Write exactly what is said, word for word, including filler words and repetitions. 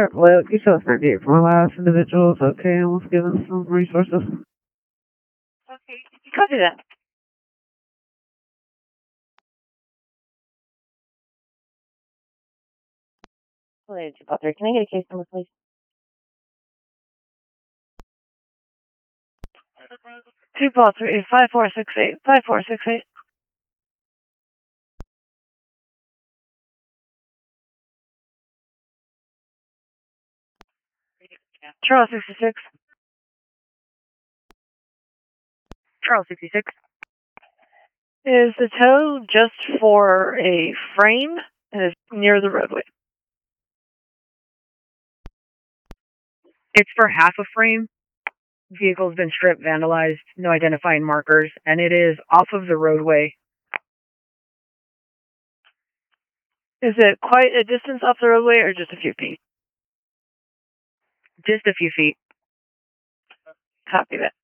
Alright, well, you shall not get from our last individuals. Okay, and let's give them some resources. Okay, copy that. Related to Potter. Can I get a case number, please? Two Paul three five four six eight five four six eight. Charles sixty six. Charles sixty six. Is the tow just for a frame and is near the roadway? It's for half a frame. Vehicle's been stripped, vandalized, no identifying markers, and it is off of the roadway. Is it quite a distance off the roadway or just a few feet? Just a few feet. Copy that.